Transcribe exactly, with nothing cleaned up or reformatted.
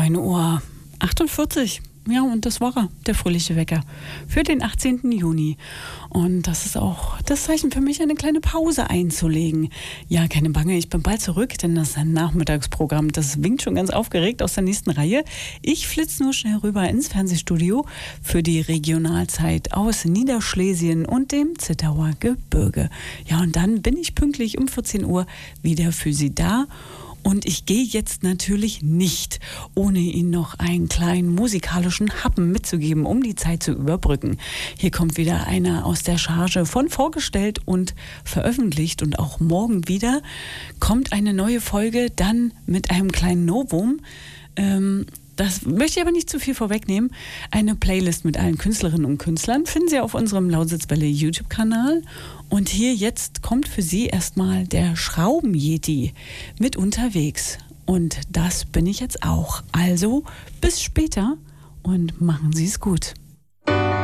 neun Uhr achtundvierzig. Ja, und das war er, der fröhliche Wecker für den achtzehnten Juni. Und das ist auch das Zeichen für mich, eine kleine Pause einzulegen. Ja, keine Bange, ich bin bald zurück, denn das ist ein Nachmittagsprogramm. Das winkt schon ganz aufgeregt aus der nächsten Reihe. Ich flitze nur schnell rüber ins Fernsehstudio für die Regionalzeit aus Niederschlesien und dem Zittauer Gebirge. Ja, und dann bin ich pünktlich um vierzehn Uhr wieder für Sie da. Und ich gehe jetzt natürlich nicht, ohne Ihnen noch einen kleinen musikalischen Happen mitzugeben, um die Zeit zu überbrücken. Hier kommt wieder einer aus der Charge von vorgestellt und veröffentlicht. Und auch morgen wieder kommt eine neue Folge, dann mit einem kleinen Novum. Ähm, Das möchte ich aber nicht zu viel vorwegnehmen. Eine Playlist mit allen Künstlerinnen und Künstlern finden Sie auf unserem Lausitzwelle YouTube-Kanal. Und hier jetzt kommt für Sie erstmal der Schrauben-Yeti mit unterwegs. Und das bin ich jetzt auch. Also bis später und machen Sie es gut.